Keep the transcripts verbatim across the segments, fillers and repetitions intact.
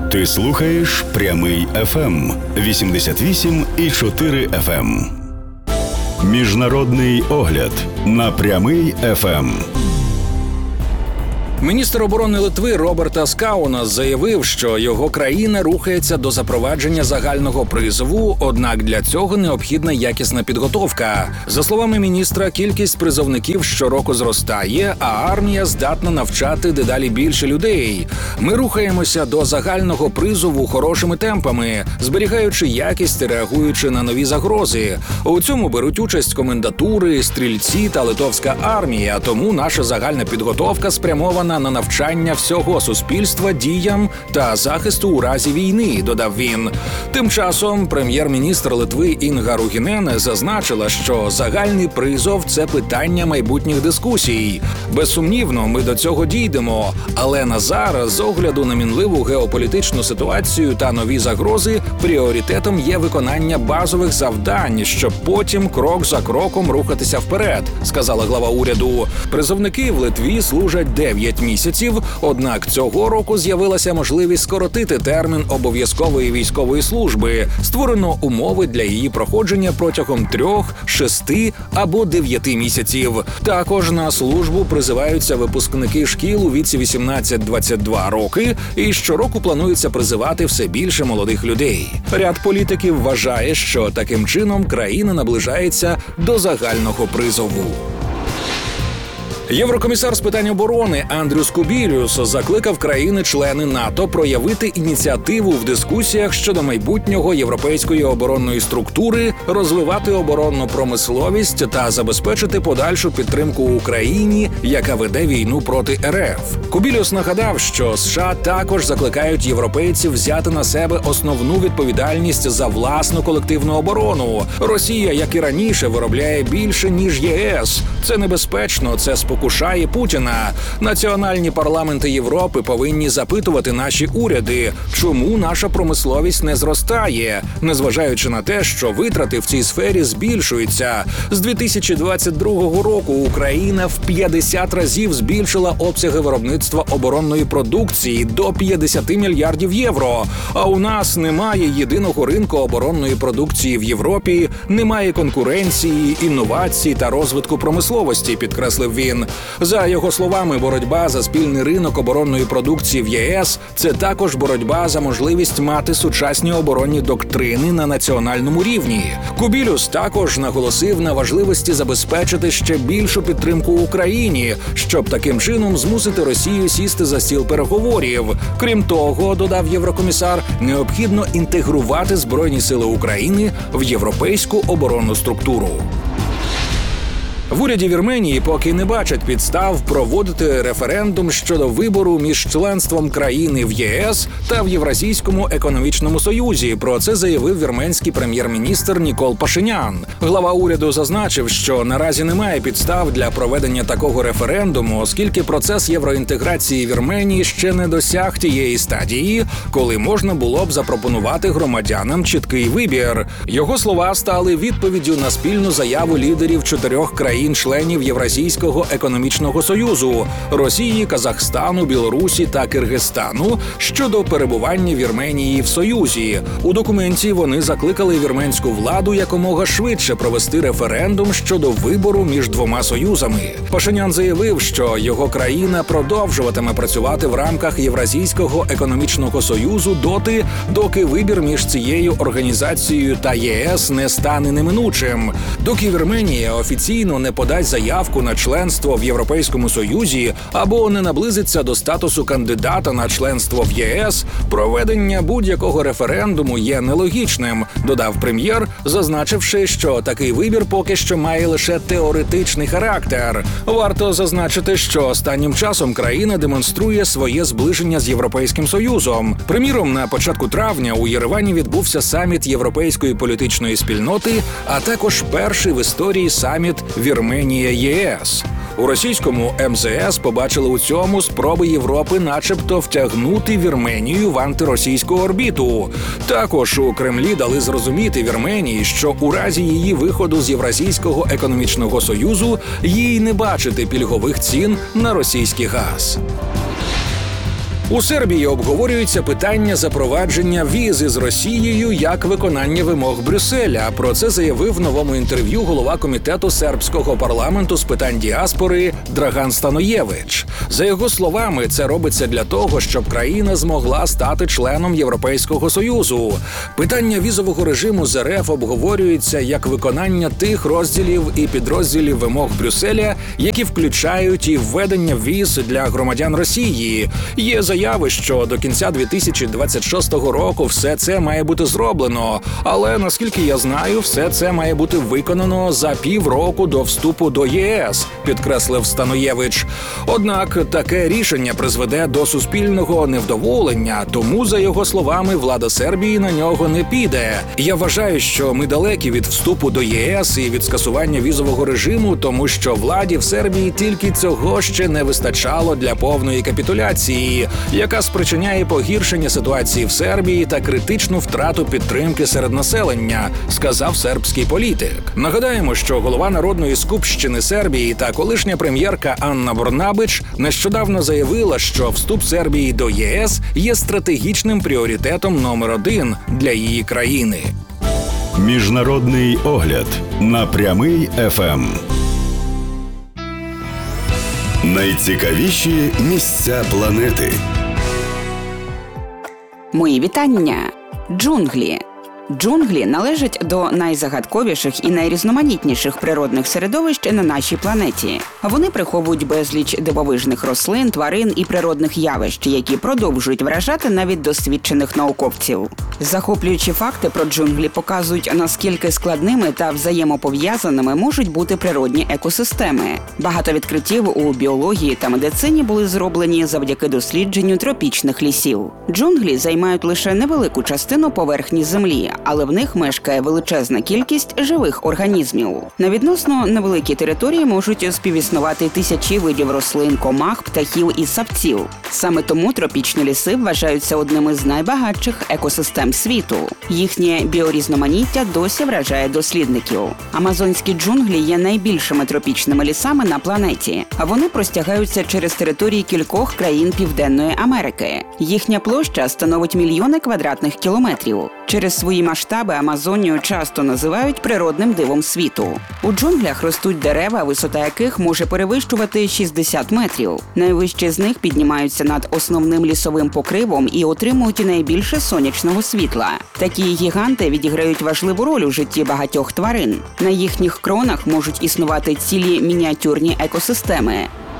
Ти слухаєш Прямий еф ем вісімдесят вісім і чотири еф ем. Міжнародний огляд на Прямий еф ем. Міністр оборони Литви Робертас Каунас заявив, що його країна рухається до запровадження загального призову, однак для цього необхідна якісна підготовка. За словами міністра, кількість призовників щороку зростає, а армія здатна навчати дедалі більше людей. Ми рухаємося до загального призову хорошими темпами, зберігаючи якість і реагуючи на нові загрози. У цьому беруть участь комендатури, стрільці та литовська армія, тому наша загальна підготовка спрямована на навчання всього суспільства діям та захисту у разі війни, додав він. Тим часом прем'єр-міністр Литви Інга Ругінене зазначила, що загальний призов – це питання майбутніх дискусій. Безсумнівно, ми до цього дійдемо, але на зараз, з огляду на мінливу геополітичну ситуацію та нові загрози, пріоритетом є виконання базових завдань, щоб потім крок за кроком рухатися вперед, сказала глава уряду. Призовники в Литві служать дев'ять місяців, однак цього року з'явилася можливість скоротити термін обов'язкової військової служби. Створено умови для її проходження протягом трьох, шести або дев'яти місяців. Також на службу призиваються випускники шкіл у віці вісімнадцять - двадцять два роки, і щороку планується призивати все більше молодих людей. Ряд політиків вважає, що таким чином країна наближається до загального призову. Єврокомісар з питань оборони Андрюс Кубілюс закликав країни-члени НАТО проявити ініціативу в дискусіях щодо майбутнього європейської оборонної структури, розвивати оборонну промисловість та забезпечити подальшу підтримку Україні, яка веде війну проти ер еф. Кубілюс нагадав, що США також закликають європейців взяти на себе основну відповідальність за власну колективну оборону. Росія, як і раніше, виробляє більше, ніж ЄС. Це небезпечно, це спокійно. Кушає Путіна. Національні парламенти Європи повинні запитувати наші уряди, чому наша промисловість не зростає, незважаючи на те, що витрати в цій сфері збільшуються. З дві тисячі двадцять другого року Україна в п'ятдесят разів збільшила обсяги виробництва оборонної продукції до п'ятдесят мільярдів євро. А у нас немає єдиного ринку оборонної продукції в Європі, немає конкуренції, інновацій та розвитку промисловості, підкреслив він. За його словами, боротьба за спільний ринок оборонної продукції в ЄС – це також боротьба за можливість мати сучасні оборонні доктрини на національному рівні. Кубілюс також наголосив на важливості забезпечити ще більшу підтримку Україні, щоб таким чином змусити Росію сісти за стіл переговорів. Крім того, додав єврокомісар, необхідно інтегрувати Збройні сили України в європейську оборонну структуру. В уряді Вірменії поки не бачать підстав проводити референдум щодо вибору між членством країни в ЄС та в Євразійському економічному союзі. Про це заявив вірменський прем'єр-міністр Нікол Пашинян. Глава уряду зазначив, що наразі немає підстав для проведення такого референдуму, оскільки процес євроінтеграції Вірменії ще не досяг тієї стадії, коли можна було б запропонувати громадянам чіткий вибір. Його слова стали відповіддю на спільну заяву лідерів чотирьох країн членів Євразійського економічного союзу – Росії, Казахстану, Білорусі та Киргизстану щодо перебування Вірменії в союзі. У документі вони закликали вірменську владу якомога швидше провести референдум щодо вибору між двома союзами. Пашинян заявив, що його країна продовжуватиме працювати в рамках Євразійського економічного союзу доти, доки вибір між цією організацією та ЄС не стане неминучим. Доки Вірменія офіційно не подасть заявку на членство в Європейському Союзі або не наблизиться до статусу кандидата на членство в ЄС, проведення будь-якого референдуму є нелогічним, додав прем'єр, зазначивши, що такий вибір поки що має лише теоретичний характер. Варто зазначити, що останнім часом країна демонструє своє зближення з Європейським Союзом. Приміром, на початку травня у Єревані відбувся саміт Європейської політичної спільноти, а також перший в історії саміт Вірменія-ЄС. У російському ем зе ес побачили у цьому спроби Європи начебто втягнути Вірменію в антиросійську орбіту. Також у Кремлі дали зрозуміти Вірменії, що у разі її виходу з Євразійського економічного союзу їй не бачити пільгових цін на російський газ. У Сербії обговорюється питання запровадження віз із Росією як виконання вимог Брюсселя. Про це заявив в новому інтерв'ю голова комітету сербського парламенту з питань діаспори Драган Станоєвич. За його словами, це робиться для того, щоб країна змогла стати членом Європейського Союзу. Питання візового режиму з РФ обговорюється як виконання тих розділів і підрозділів вимог Брюсселя, які включають і введення віз для громадян Росії. Є заяви, що до кінця дві тисячі двадцять шостого року все це має бути зроблено. Але, наскільки я знаю, все це має бути виконано за півроку до вступу до ЄС, підкреслив Станоєвич. Однак таке рішення призведе до суспільного невдоволення, тому, за його словами, влада Сербії на нього не піде. Я вважаю, що ми далекі від вступу до ЄС і від скасування візового режиму, тому що владі в Сербії тільки цього ще не вистачало для повної капітуляції, яка спричиняє погіршення ситуації в Сербії та критичну втрату підтримки серед населення, сказав сербський політик. Нагадаємо, що голова Народної скупщини Сербії та колишня прем'єрка Анна Брнабич нещодавно заявила, що вступ Сербії до ЄС є стратегічним пріоритетом номер один для її країни. Міжнародний огляд на Прямий еф ем. Найцікавіші місця планети. Мої вітання. Джунглі. Джунглі належать до найзагадковіших і найрізноманітніших природних середовищ на нашій планеті. Вони приховують безліч дивовижних рослин, тварин і природних явищ, які продовжують вражати навіть досвідчених науковців. Захоплюючі факти про джунглі показують, наскільки складними та взаємопов'язаними можуть бути природні екосистеми. Багато відкриттів у біології та медицині були зроблені завдяки дослідженню тропічних лісів. Джунглі займають лише невелику частину поверхні Землі, але в них мешкає величезна кількість живих організмів. На відносно невеликій території можуть співіснувати тисячі видів рослин, комах, птахів і савців. Саме тому тропічні ліси вважаються одними з найбагатших екосистем світу. Їхнє біорізноманіття досі вражає дослідників. Амазонські джунглі є найбільшими тропічними лісами на планеті. Вони простягаються через території кількох країн Південної Америки. Їхня площа становить мільйони квадратних кілометрів. Через свої масштаби Амазонію часто називають природним дивом світу. У джунглях ростуть дерева, висота яких може перевищувати шістдесят метрів. Найвищі з них піднімаються над основним лісовим покривом і отримують найбільше сонячного світла. Такі гіганти відіграють важливу роль у житті багатьох тварин. На їхніх кронах можуть існувати цілі мініатюрні екосистеми.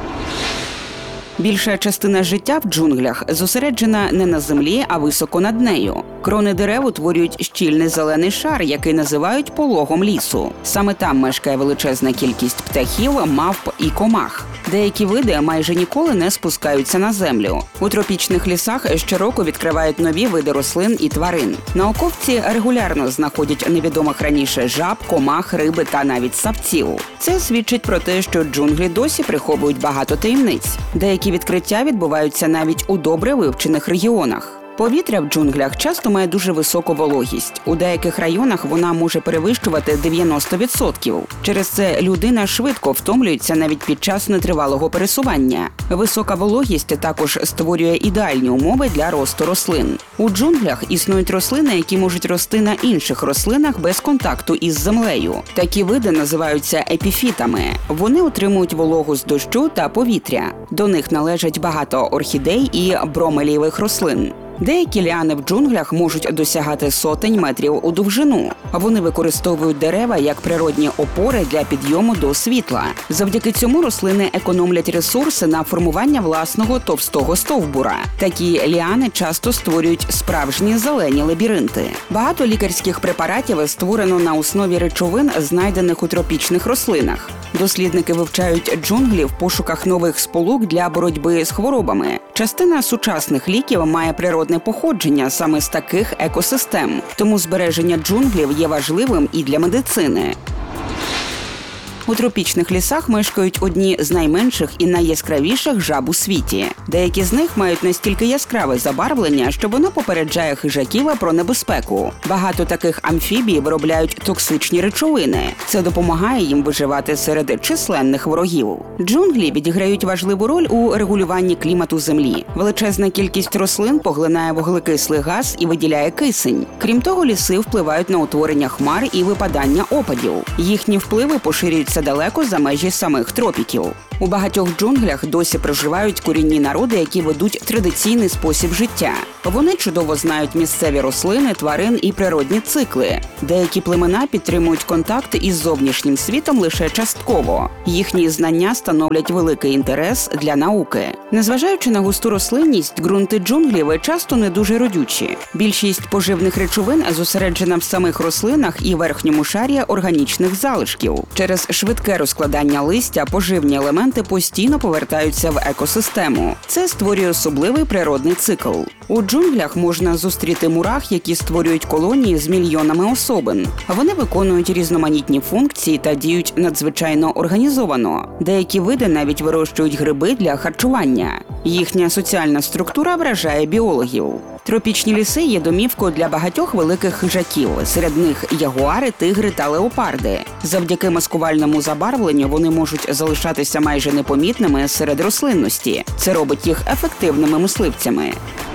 Більша частина життя в джунглях зосереджена не на землі, а високо над нею. Крони дерев утворюють щільний зелений шар, який називають пологом лісу. Саме там мешкає величезна кількість птахів, мавп і комах. Деякі види майже ніколи не спускаються на землю. У тропічних лісах щороку відкривають нові види рослин і тварин. Науковці регулярно знаходять невідомих раніше жаб, комах, риби та навіть савців. Це свідчить про те, що джунглі досі приховують багато таємниць. Деякі відкриття відбуваються навіть у добре вивчених регіонах. Повітря в джунглях часто має дуже високу вологість. У деяких районах вона може перевищувати дев'яносто відсотків. Через це людина швидко втомлюється навіть під час нетривалого пересування. Висока вологість також створює ідеальні умови для росту рослин. У джунглях існують рослини, які можуть рости на інших рослинах без контакту із землею. Такі види називаються епіфітами. Вони отримують вологу з дощу та повітря. До них належать багато орхідей і бромелієвих рослин. Деякі ліани в джунглях можуть досягати сотень метрів у довжину. Вони використовують дерева як природні опори для підйому до світла. Завдяки цьому рослини економлять ресурси на формування власного товстого стовбура. Такі ліани часто створюють справжні зелені лабіринти. Багато лікарських препаратів створено на основі речовин, знайдених у тропічних рослинах. Дослідники вивчають джунглі в пошуках нових сполук для боротьби з хворобами. Частина сучасних ліків має природне походження саме з таких екосистем. Тому збереження джунглів є важливим і для медицини. У тропічних лісах мешкають одні з найменших і найяскравіших жаб у світі. Деякі з них мають настільки яскраве забарвлення, що воно попереджає хижаків про небезпеку. Багато таких амфібій виробляють токсичні речовини. Це допомагає їм виживати серед численних ворогів. Джунглі відіграють важливу роль у регулюванні клімату Землі. Величезна кількість рослин поглинає вуглекислий газ і виділяє кисень. Крім того, ліси впливають на утворення хмар і випадання опадів. Їхні впливи поширюються далеко за межі самих тропіків. У багатьох джунглях досі проживають корінні народи, які ведуть традиційний спосіб життя. Вони чудово знають місцеві рослини, тварин і природні цикли. Деякі племена підтримують контакт із зовнішнім світом лише частково. Їхні знання становлять великий інтерес для науки. Незважаючи на густу рослинність, ґрунти джунглів часто не дуже родючі. Більшість поживних речовин зосереджена в самих рослинах і верхньому шарі органічних залишків. Через швидке розкладання листя поживні елементи постійно повертаються в екосистему. Це створює особливий природний цикл. У джунглях можна зустріти мурах, які створюють колонії з мільйонами особин. Вони виконують різноманітні функції та діють надзвичайно організовано. Деякі види навіть вирощують гриби для харчування. Їхня соціальна структура вражає біологів. Тропічні ліси є домівкою для багатьох великих хижаків. Серед них ягуари, тигри та леопарди. Завдяки маскувальному забарвленню вони можуть залишатися майже непомітними серед рослинності. Це робить їх ефективними мисливцями.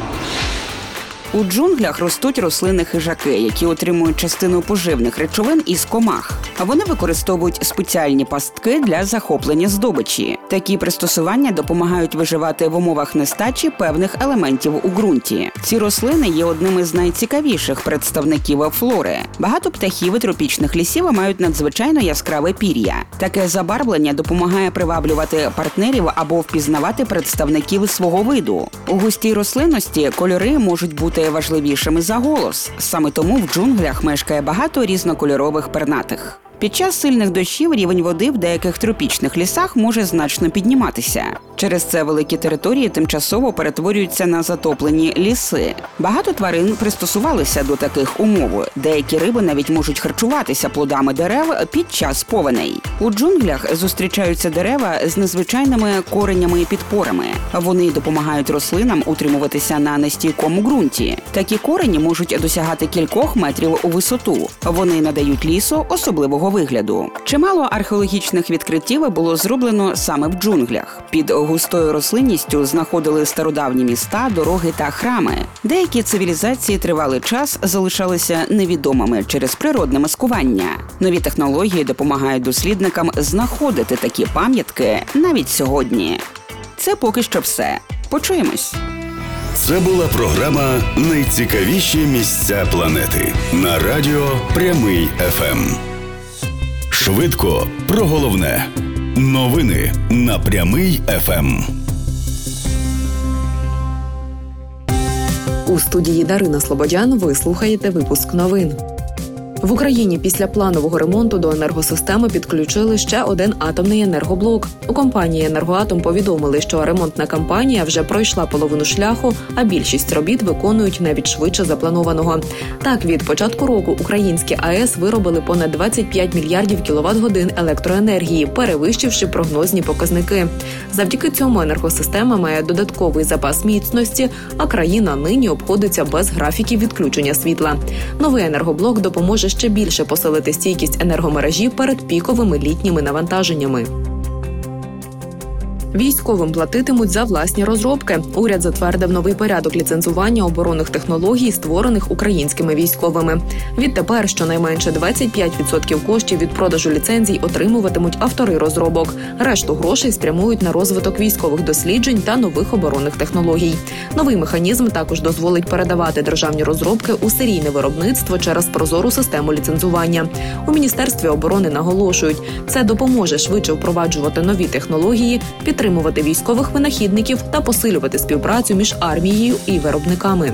У джунглях ростуть рослини-хижаки, які отримують частину поживних речовин із комах. А вони використовують спеціальні пастки для захоплення здобичі. Такі пристосування допомагають виживати в умовах нестачі певних елементів у ґрунті. Ці рослини є одними з найцікавіших представників флори. Багато птахів і тропічних лісів мають надзвичайно яскраве пір'я. Таке забарвлення допомагає приваблювати партнерів або впізнавати представників свого виду. У густій рослинності кольори можуть бути важливішими за голос. Саме тому в джунглях мешкає багато різнокольорових пернатих. Під час сильних дощів рівень води в деяких тропічних лісах може значно підніматися. Через це великі території тимчасово перетворюються на затоплені ліси. Багато тварин пристосувалися до таких умов. Деякі риби навіть можуть харчуватися плодами дерев під час повеней. У джунглях зустрічаються дерева з незвичайними коренями і підпорами. Вони допомагають рослинам утримуватися на нестійкому ґрунті. Такі корені можуть досягати кількох метрів у висоту. Вони надають лісу особливого вигляду. Чимало археологічних відкриттів було зроблено саме в джунглях. Під густою рослинністю знаходили стародавні міста, дороги та храми. Деякі цивілізації тривалий час залишалися невідомими через природне маскування. Нові технології допомагають дослідникам знаходити такі пам'ятки навіть сьогодні. Це поки що все. Почуємось. Це була програма «Найцікавіші місця планети» на радіо Прямий еф ем. Швидко про головне. Новини на Прямий еф ем. У студії Дарина Слободян ви слухаєте випуск новин. В Україні після планового ремонту до енергосистеми підключили ще один атомний енергоблок. У компанії «Енергоатом» повідомили, що ремонтна кампанія вже пройшла половину шляху, а більшість робіт виконують навіть швидше запланованого. Так, від початку року українські АЕС виробили понад двадцять п'ять мільярдів кіловат-годин електроенергії, перевищивши прогнозні показники. Завдяки цьому енергосистема має додатковий запас міцності, а країна нині обходиться без графіків відключення світла. Новий енергоблок допоможе ще більше посилити стійкість енергомережі перед піковими літніми навантаженнями. Військовим платитимуть за власні розробки. Уряд затвердив новий порядок ліцензування оборонних технологій, створених українськими військовими. Відтепер щонайменше двадцять п'ять відсотків коштів від продажу ліцензій отримуватимуть автори розробок. Решту грошей спрямують на розвиток військових досліджень та нових оборонних технологій. Новий механізм також дозволить передавати державні розробки у серійне виробництво через прозору систему ліцензування. У Міністерстві оборони наголошують, це допоможе швидше впроваджувати нові технології, підтримувати підтримувати військових винахідників та посилювати співпрацю між армією і виробниками.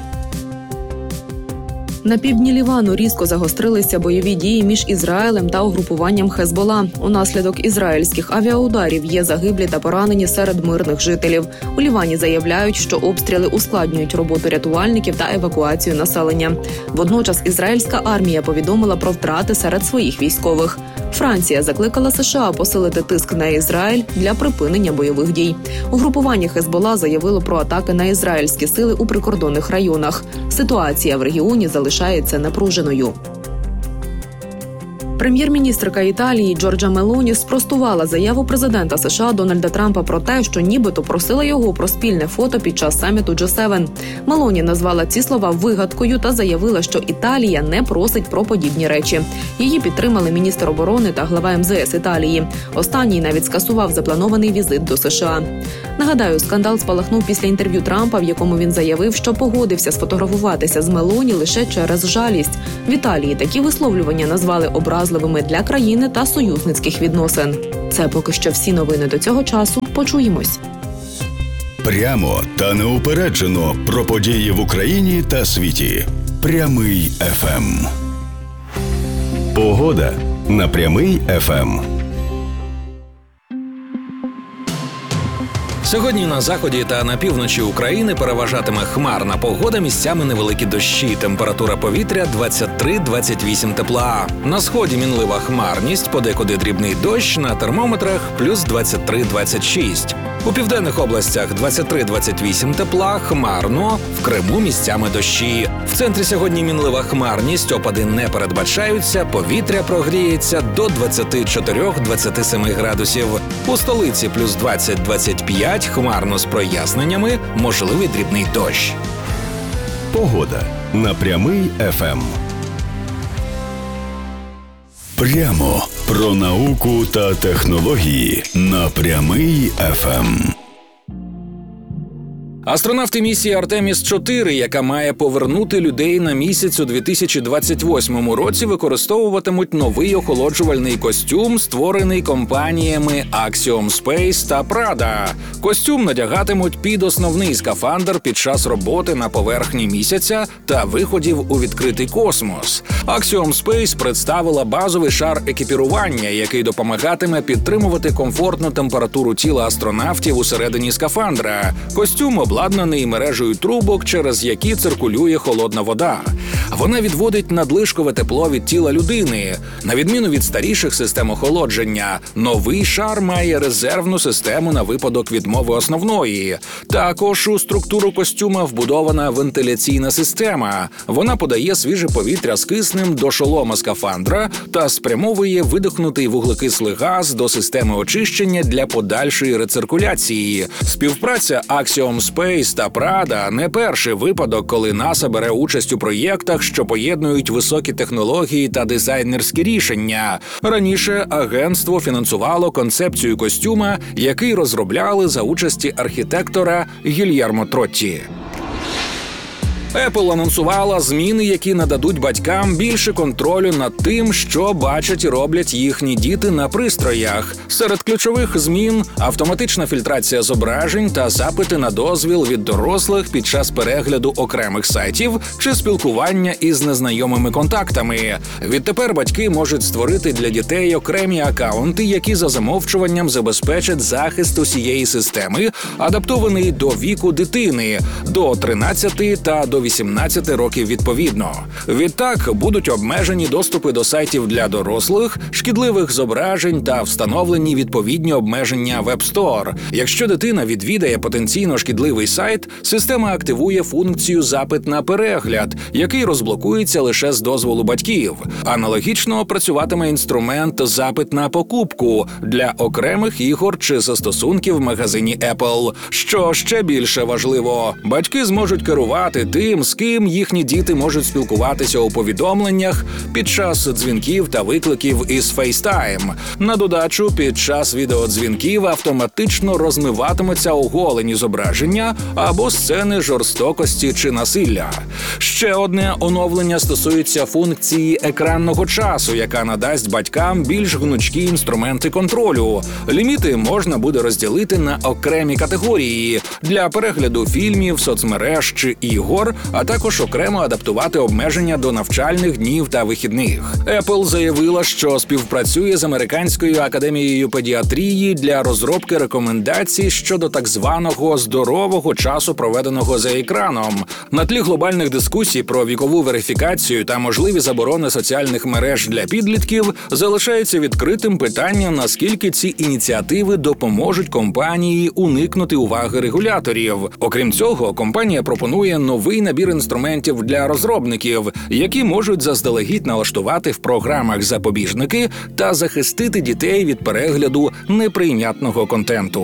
На півдні Лівану різко загострилися бойові дії між Ізраїлем та угрупуванням Хезбола. Унаслідок ізраїльських авіаударів є загиблі та поранені серед мирних жителів. У Лівані заявляють, що обстріли ускладнюють роботу рятувальників та евакуацію населення. Водночас ізраїльська армія повідомила про втрати серед своїх військових. Франція закликала США посилити тиск на Ізраїль для припинення бойових дій. Угрупування Хезбола заявило про атаки на ізраїльські сили у прикордонних районах. Ситуація в регіоні залишається напруженою. Прем'єр-міністрка Італії Джорджа Мелоні спростувала заяву президента США Дональда Трампа про те, що нібито просила його про спільне фото під час саміту джі севен. Мелоні назвала ці слова вигадкою та заявила, що Італія не просить про подібні речі. Її підтримали міністр оборони та глава ем зе ес Італії. Останній навіть скасував запланований візит до США. Нагадаю, скандал спалахнув після інтерв'ю Трампа, в якому він заявив, що погодився сфотографуватися з Мелоні лише через жалість. В Італії такі висловлювання назвали образливими для країни та союзницьких відносин. Це поки що всі новини до цього часу. Почуємось. Прямо та неупереджено про події в Україні та світі. Прямий еф ем. Погода на Прямий еф ем. Сьогодні на заході та на півночі України переважатиме хмарна погода, місцями невеликі дощі. Температура повітря двадцять три - двадцять вісім тепла. На сході мінлива хмарність, подекуди дрібний дощ, на термометрах плюс двадцять три - двадцять шість. У південних областях двадцять три - двадцять вісім тепла, хмарно, в Криму місцями дощі. В центрі сьогодні мінлива хмарність, опади не передбачаються, повітря прогріється до двадцять чотири - двадцять сім градусів. У столиці плюс двадцять - двадцять п'ять, хмарно з проясненнями, можливий дрібний дощ. Погода на Прямий еф ем. Прямо про науку та технології на Прямий еф ем. Астронавти місії Артеміс чотири, яка має повернути людей на місяць у дві тисячі двадцять восьмому році, використовуватимуть новий охолоджувальний костюм, створений компаніями Axiom Space та Prada. Костюм надягатимуть під основний скафандр під час роботи на поверхні місяця та виходів у відкритий космос. Axiom Space представила базовий шар екіпірування, який допомагатиме підтримувати комфортну температуру тіла астронавтів усередині скафандра. Костюм обладнаний мережею трубок, через які циркулює холодна вода. Вона відводить надлишкове тепло від тіла людини. На відміну від старіших систем охолодження, новий шар має резервну систему на випадок відмови основної. Також у структуру костюма вбудована вентиляційна система. Вона подає свіже повітря з киснем до шолома скафандра та спрямовує видихнутий вуглекислий газ до системи очищення для подальшої рециркуляції. Співпраця Axiom Space та Prada – не перший випадок, коли НАСА бере участь у проєктах, що поєднують високі технології та дизайнерські рішення. Раніше агентство фінансувало концепцію костюма, який розробляли за участі архітектора Гільєрмо Тротті. Apple анонсувала зміни, які нададуть батькам більше контролю над тим, що бачать і роблять їхні діти на пристроях. Серед ключових змін – автоматична фільтрація зображень та запити на дозвіл від дорослих під час перегляду окремих сайтів чи спілкування із незнайомими контактами. Відтепер батьки можуть створити для дітей окремі акаунти, які за замовчуванням забезпечать захист усієї системи, адаптований до віку дитини – до тринадцяти та до вісімнадцяти років відповідно. Відтак будуть обмежені доступи до сайтів для дорослих, шкідливих зображень та встановлені відповідні обмеження в App Store. Якщо дитина відвідає потенційно шкідливий сайт, система активує функцію «Запит на перегляд», який розблокується лише з дозволу батьків. Аналогічно працюватиме інструмент «Запит на покупку» для окремих ігор чи застосунків в магазині Apple. Що ще більше важливо, батьки зможуть керувати тим, з ким їхні діти можуть спілкуватися у повідомленнях під час дзвінків та викликів із FaceTime. На додачу, під час відеодзвінків автоматично розмиватимуться оголені зображення або сцени жорстокості чи насилля. Ще одне оновлення стосується функції екранного часу, яка надасть батькам більш гнучкі інструменти контролю. Ліміти можна буде розділити на окремі категорії – для перегляду фільмів, соцмереж чи ігор, а також окремо адаптувати обмеження до навчальних днів та вихідних. Apple заявила, що співпрацює з Американською академією педіатрії для розробки рекомендацій щодо так званого здорового часу, проведеного за екраном. На тлі глобальних дискусій про вікову верифікацію та можливі заборони соціальних мереж для підлітків залишається відкритим питання, наскільки ці ініціативи допоможуть компанії уникнути уваги регуляторів. Окрім цього, компанія пропонує новий набір інструментів для розробників, які можуть заздалегідь налаштувати в програмах запобіжники та захистити дітей від перегляду неприйнятного контенту.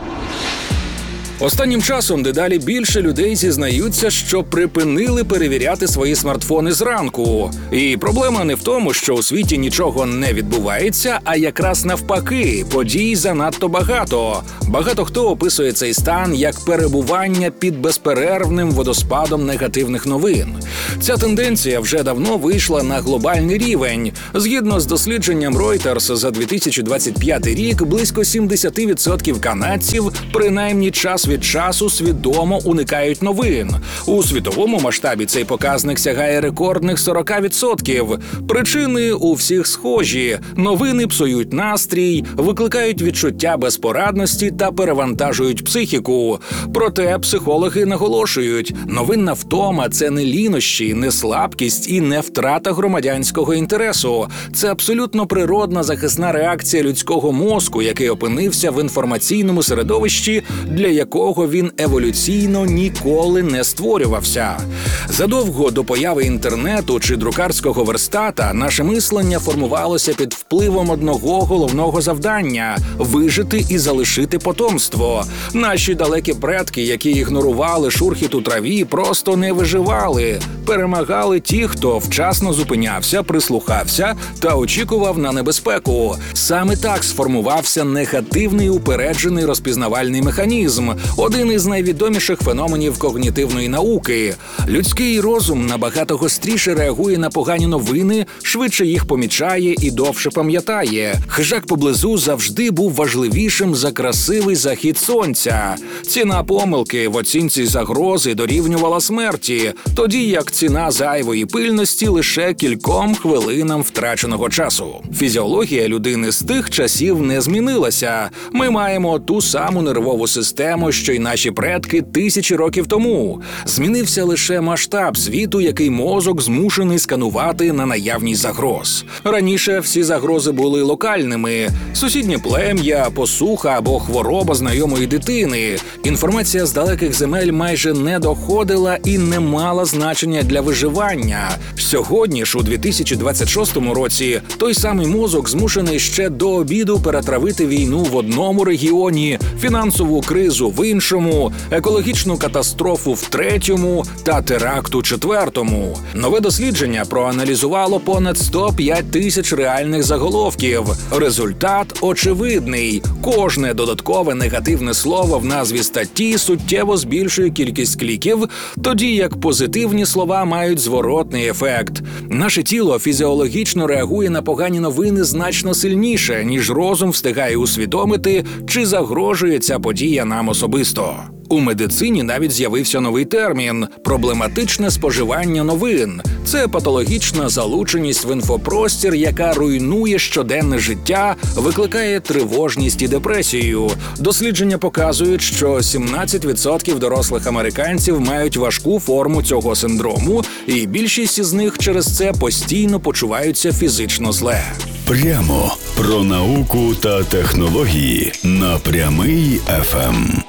Останнім часом дедалі більше людей зізнаються, що припинили перевіряти свої смартфони зранку. І проблема не в тому, що у світі нічого не відбувається, а якраз навпаки, подій занадто багато. Багато хто описує цей стан як перебування під безперервним водоспадом негативних новин. Ця тенденція вже давно вийшла на глобальний рівень. Згідно з дослідженням Reuters за дві тисячі двадцять п'ятий рік, близько сімдесят відсотків канадців принаймні час від часу свідомо уникають новин. У світовому масштабі цей показник сягає рекордних сорок відсотків. Причини у всіх схожі. Новини псують настрій, викликають відчуття безпорадності та перевантажують психіку. Проте психологи наголошують, новинна втома – це не лінощі, не слабкість і не втрата громадянського інтересу. Це абсолютно природна захисна реакція людського мозку, який опинився в інформаційному середовищі, для якого він еволюційно ніколи не створювався. Задовго до появи інтернету чи друкарського верстата наше мислення формувалося під впливом одного головного завдання – вижити і залишити потомство. Наші далекі предки, які ігнорували шурхіт у траві, просто не виживали. Перемагали ті, хто вчасно зупинявся, прислухався та очікував на небезпеку. Саме так сформувався негативний упереджений розпізнавальний механізм – один із найвідоміших феноменів когнітивної науки. Людський розум набагато гостріше реагує на погані новини, швидше їх помічає і довше пам'ятає. Хижак поблизу завжди був важливішим за красивий захід сонця. Ціна помилки в оцінці загрози дорівнювала смерті, тоді як ціна зайвої пильності лише кільком хвилинам втраченого часу. Фізіологія людини з тих часів не змінилася. Ми маємо ту саму нервову систему, що й наші предки тисячі років тому. Змінився лише масштаб світу, який мозок змушений сканувати на наявність загроз. Раніше всі загрози були локальними. Сусіднє плем'я, посуха або хвороба знайомої дитини. Інформація з далеких земель майже не доходила і не мала значення для виживання. Сьогодні ж, у дві тисячі двадцять шостому році, той самий мозок змушений ще до обіду перетравити війну в одному регіоні, фінансову кризу в іншому, екологічну катастрофу в третьому та теракт у четвертому. Нове дослідження проаналізувало понад сто п'ять тисяч реальних заголовків. Результат очевидний. Кожне додаткове негативне слово в назві статті суттєво збільшує кількість кліків, тоді як позитивні слова мають зворотний ефект. Наше тіло фізіологічно реагує на погані новини значно сильніше, ніж розум встигає усвідомити, чи загрожує ця подія нам особисто. У медицині навіть з'явився новий термін – проблематичне споживання новин. Це патологічна залученість в інфопростір, яка руйнує щоденне життя, викликає тривожність і депресію. Дослідження показують, що сімнадцять відсотків дорослих американців мають важку форму цього синдрому, і більшість із них через це постійно почуваються фізично зле. Прямо про науку та технології на Прямий еф ем.